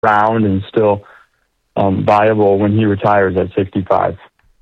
around and still viable when he retires at 65?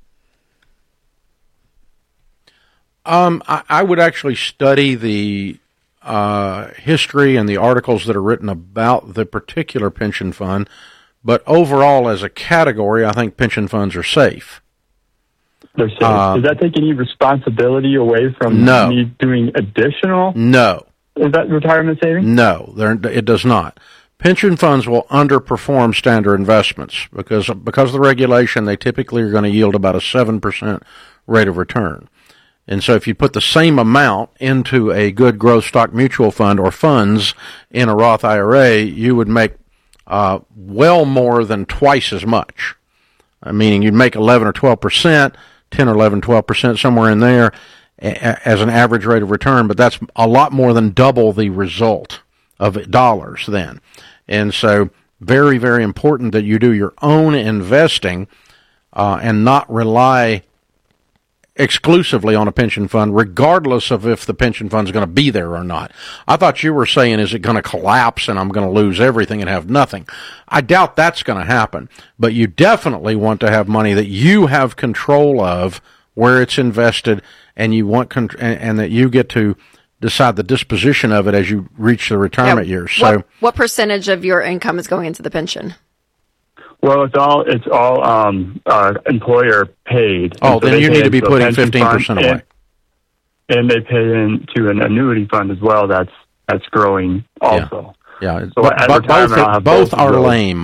I would actually study the history and the articles that are written about the particular pension fund, but overall, as a category, I think pension funds are safe. They're safe. Does that take any responsibility away from me doing additional? No. Is that retirement savings? No, it does not. Pension funds will underperform standard investments because of the regulation. They typically are going to yield about a 7% rate of return. And so if you put the same amount into a good growth stock mutual fund or funds in a Roth IRA, you would make well more than twice as much. Meaning you'd make 11 or 12%, 10 or 11, 12%, somewhere in there as an average rate of return, but that's a lot more than double the result of dollars then. And so very, very important that you do your own investing and not rely exclusively on a pension fund, regardless of if the pension fund's going to be there or not. I thought you were saying, is it going to collapse and I'm going to lose everything and have nothing? I doubt that's going to happen, but you definitely want to have money that you have control of where it's invested, and you want and that you get to decide the disposition of it as you reach the retirement years. So, what percentage of your income is going into the pension? Well, it's all employer paid. Oh, then you need to be putting 15% away. And they pay into an annuity fund as well. That's growing also. Yeah. So both are lame.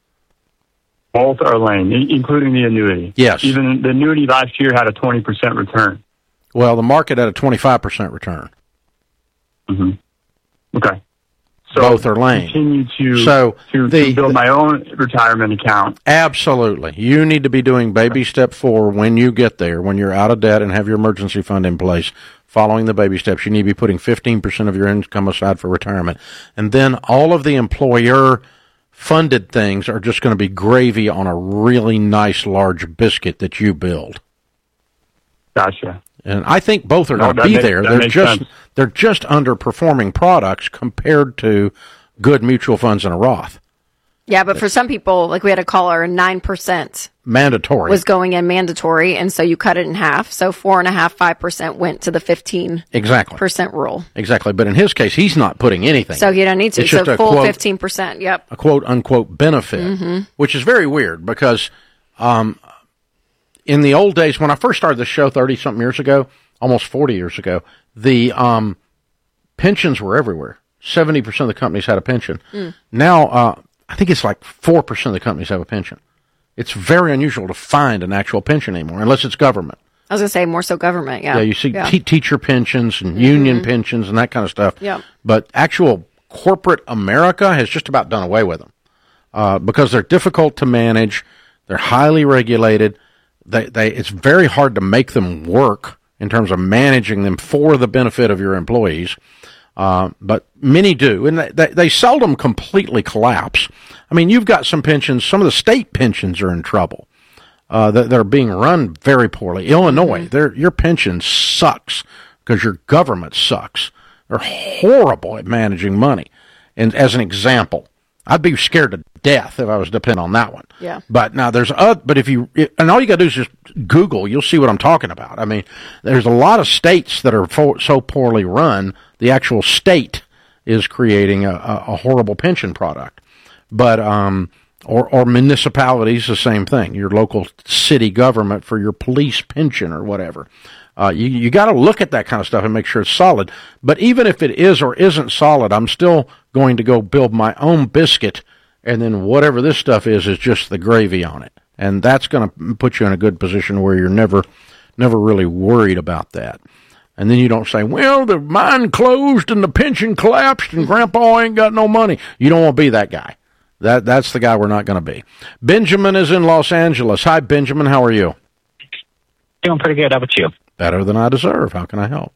Both are lame, including the annuity. Yes. Even the annuity last year had a 20% return. Well, the market had a 25% return. Mm-hmm. Okay. So both are lame. Continue to build my own retirement account. Absolutely. You need to be doing baby step 4 when you get there, when you're out of debt and have your emergency fund in place. Following the baby steps, you need to be putting 15% of your income aside for retirement. And then all of the employer-funded things are just going to be gravy on a really nice large biscuit that you build. Gotcha. And I think both are going to be there. They're just underperforming products compared to good mutual funds and a Roth. Yeah, but for some people, like we had a caller, 9% mandatory was going in mandatory, and so you cut it in half. So 4.5%, 5% went to the 15% rule. Exactly. But in his case, he's not putting anything. So you don't need to. It's so just full 15%. Yep. A quote unquote benefit, which is very weird because in the old days, when I first started the show 30-something years ago, almost 40 years ago, the pensions were everywhere. 70% of the companies had a pension. Now, I think it's like 4% of the companies have a pension. It's very unusual to find an actual pension anymore, unless it's government. I was going to say more so government, yeah. Yeah, you see teacher pensions and union pensions and that kind of stuff. Yeah. But actual corporate America has just about done away with them because they're difficult to manage. They're highly regulated. It's very hard to make them work in terms of managing them for the benefit of your employees. But many do, and they seldom completely collapse. I mean, you've got some pensions, some of the state pensions are in trouble, that are being run very poorly. Illinois, your pension sucks because your government sucks. They're horrible at managing money. And as an example, I'd be scared to death if I was dependent on that one. Yeah. But now and all you got to do is just Google, you'll see what I'm talking about. I mean, there's a lot of states that are so poorly run, the actual state is creating a horrible pension product. But, or municipalities, the same thing, your local city government for your police pension or whatever. You got to look at that kind of stuff and make sure it's solid. But even if it is or isn't solid, I'm still going to go build my own biscuit, and then whatever this stuff is just the gravy on it. And that's going to put you in a good position where you're never really worried about that. And then you don't say, well, the mine closed and the pension collapsed and Grandpa ain't got no money. You don't want to be that guy. That's the guy we're not going to be. Benjamin is in Los Angeles. Hi, Benjamin. How are you? Doing pretty good. How about you? Better than I deserve. How can I help?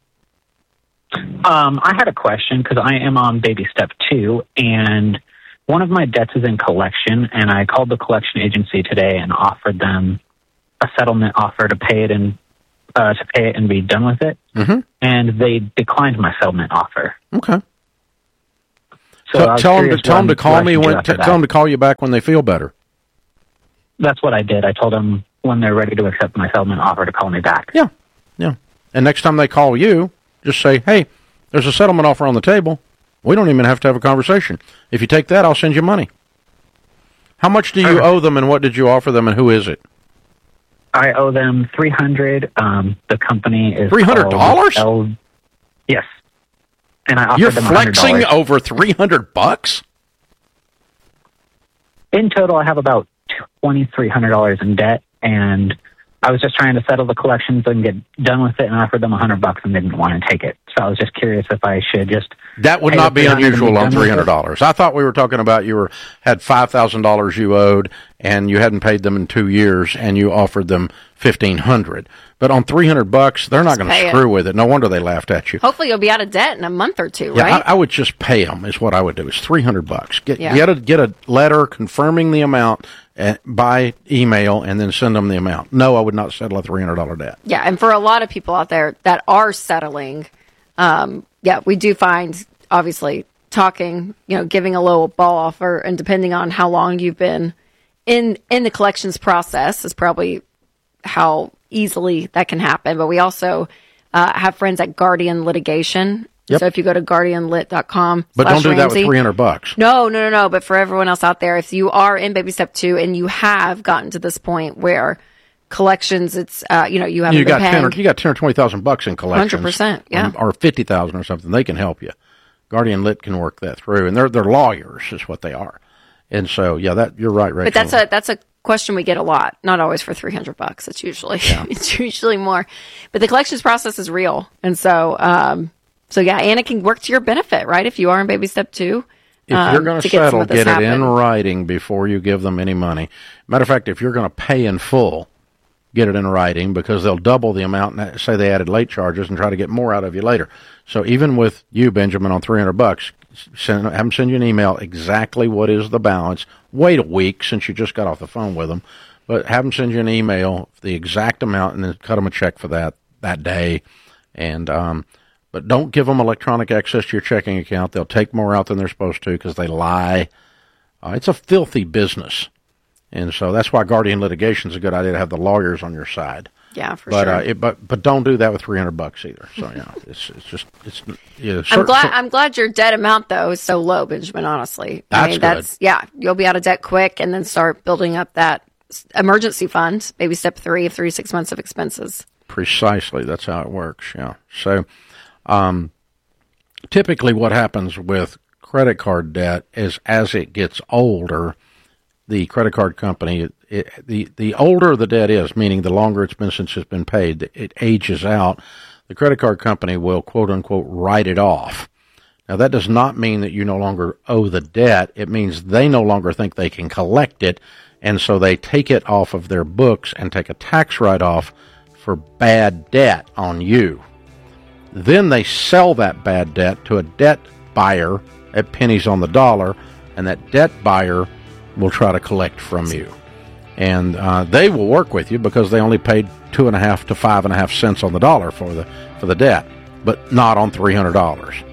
I had a question because I am on baby step 2, and one of my debts is in collection, and I called the collection agency today and offered them a settlement offer to pay it and be done with it. Mm-hmm. And they declined my settlement offer. Okay. So tell them to call me tell them to call you back when they feel better. That's what I did. I told them when they're ready to accept my settlement offer to call me back. Yeah. And next time they call you, just say, hey, there's a settlement offer on the table. We don't even have to have a conversation. If you take that, I'll send you money. How much do you owe them, and what did you offer them, and who is it? I owe them $300. The company is $300? Yes. And I offered You're them flexing $100. over $300? In total, I have about $2,300 in debt, and I was just trying to settle the collections and get done with it, and I offered them $100, and they didn't want to take it. So I was just curious if I should just... That would not be unusual on $300. I thought we were talking about had $5,000 you owed, and you hadn't paid them in 2 years, and you offered them $1,500. But on $300, they're not going to screw with it. No wonder they laughed at you. Hopefully, you'll be out of debt in a month or two, right? I would just pay them. Is what I would do. It's $300. Get a letter confirming the amount by email, and then send them the amount. No, I would not settle a $300 debt. Yeah, and for a lot of people out there that are settling, we do find obviously talking, giving a low ball offer, and depending on how long you've been in the collections process is probably how easily that can happen. But we also have friends at Guardian Litigation. Yep. So if you go to guardianlit.com, but don't do that with $300. No. But for everyone else out there, if you are in baby step 2 and you have gotten to this point where collections, it's you haven't been paying. You got $10,000 or $20,000 in collections, 100%, yeah, or $50,000 or something. They can help you. Guardian Lit can work that through, and they're lawyers, is what they are. And so, that you're right, Rachel. But that's a question we get a lot. Not always for $300. It's usually it's usually more. But the collections process is real, and so and it can work to your benefit, right? If you are in baby step 2. If you're going to settle, get it in writing before you give them any money. Matter of fact, if you're going to pay in full, get it in writing, because they'll double the amount and say they added late charges and try to get more out of you later. So even with you, Benjamin, on $300, have them send you an email exactly what is the balance. Wait a week since you just got off the phone with them, but have them send you an email, the exact amount, and then cut them a check for that day. And but don't give them electronic access to your checking account. They'll take more out than they're supposed to because they lie. It's a filthy business. And so that's why Guardian Litigation is a good idea to have the lawyers on your side. Yeah, for sure. But don't do that with $300 either. So I'm glad your debt amount though is so low, Benjamin. Honestly, that's good. You'll be out of debt quick, and then start building up that emergency fund. Maybe step 3 of 3 to 6 months of expenses. Precisely, that's how it works. Yeah. So, typically, what happens with credit card debt is as it gets older, the credit card company, the older the debt is, meaning the longer it's been since it's been paid, it ages out, the credit card company will, quote unquote, write it off. Now, that does not mean that you no longer owe the debt. It means they no longer think they can collect it, and so they take it off of their books and take a tax write-off for bad debt on you. Then they sell that bad debt to a debt buyer at pennies on the dollar, and that debt buyer will try to collect from you. And they will work with you because they only paid 2.5 to 5.5 cents on the dollar for the debt, but not on $300.